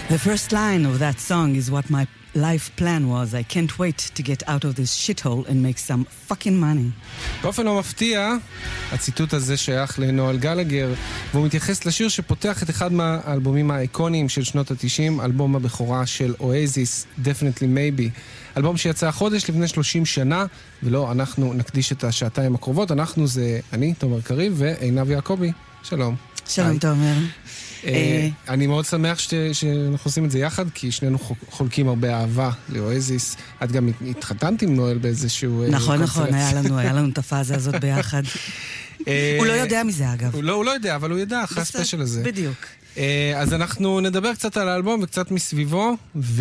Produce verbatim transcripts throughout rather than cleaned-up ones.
The first line of that song is what my life plan was. I can't wait to get out of this shithole and make some fucking money. באופן לא מפתיע, הציטוט הזה שייך לנואל גלגר, והוא מתייחס לשיר שפותח את אחד מהאלבומים האיקוניים של שנות ה-תשעים, אלבום הבכורה של אואזיס, Definitely Maybe. אלבום שיצא חודש לפני שלושים שנה, ולא, אנחנו נקדיש את השעתיים הקרובות. אנחנו זה אני, תומר קריב, ועינב יעקבי. שלום. שלום, תומר. אני מאוד שמח שאנחנו עושים את זה יחד, כי שנינו חולקים הרבה אהבה לאואזיס. את גם התחתנת עם נואל באיזשהו... נכון, נכון, היה לנו, היה לנו את הפאזה הזאת ביחד. הוא לא יודע מזה, אגב. הוא לא יודע, אבל הוא ידע אחרי הספיישל הזה. בדיוק. אז אנחנו נדבר קצת על האלבום וקצת מסביבו,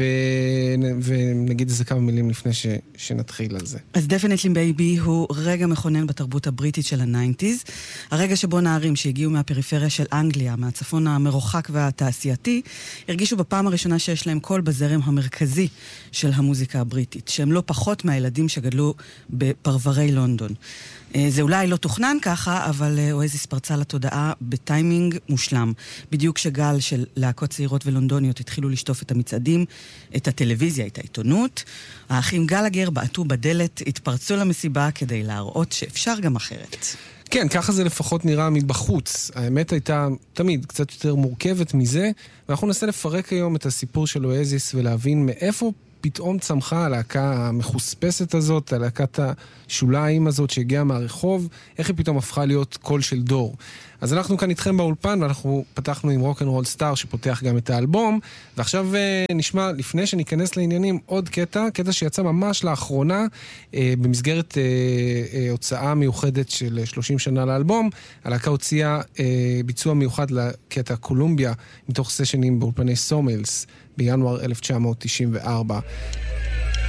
ונגיד איזה כמה מילים לפני שנתחיל על זה. אז Definitely Baby הוא רגע מכונן בתרבות הבריטית של ה-תשעים. הרגע שבו נערים שהגיעו מהפריפריה של אנגליה, מהצפון המרוחק והתעשייתי, הרגישו בפעם הראשונה שיש להם קול בזרם המרכזי של המוזיקה הבריטית, שהם לא פחות מהילדים שגדלו בפרברי לונדון. זה אולי לא תוכנן ככה, אבל אואזיס פרצה לתודעה בטיימינג מושלם. בדיוק שגל של להקות צעירות ולונדוניות התחילו לשטוף את המצעדים, את הטלוויזיה, את העיתונות. האחים גלגר בעטו בדלת, התפרצו למסיבה כדי להראות שאפשר גם אחרת. כן, ככה זה לפחות נראה מבחוץ. האמת הייתה תמיד קצת יותר מורכבת מזה, ואנחנו ננסה לפרק היום את הסיפור של אואזיס ולהבין מאיפה פתאום צמחה הלהקה המחוספסת הזאת, הלהקת השוליים הזאת שהגיעה מהרחוב, איך היא פתאום הפכה להיות קול של דור. אז אנחנו כאן איתכם באולפן, ואנחנו פתחנו עם רוק אנד רול סטאר שפותח גם את האלבום, ועכשיו נשמע, לפני שניכנס לעניינים, עוד קטע, קטע שיצא ממש לאחרונה, במסגרת הוצאה מיוחדת של שלושים שנה לאלבום. הלהקה הוציאה ביצוע מיוחד לקטע קולומביה, מתוך סשנים באולפני סומלס, בינואר אלף תשע מאות תשעים וארבע.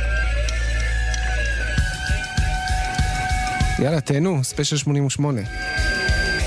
יאללה, תהנו, ספיישל שמונים ושמונה.